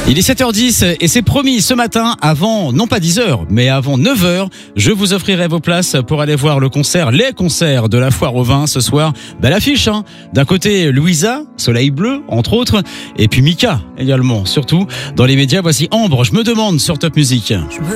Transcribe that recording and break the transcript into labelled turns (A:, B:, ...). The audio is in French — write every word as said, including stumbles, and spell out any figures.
A: Il est sept heures dix et c'est promis ce matin, avant, non pas dix heures, mais avant neuf heures, je vous offrirai vos places pour aller voir le concert, les concerts de la Foire au Vin ce soir. Belle affiche, hein. D'un côté, Louisa, Soleil Bleu, entre autres, et puis Mika également. Surtout, dans les médias, voici Ambre, je me demande sur Top Music.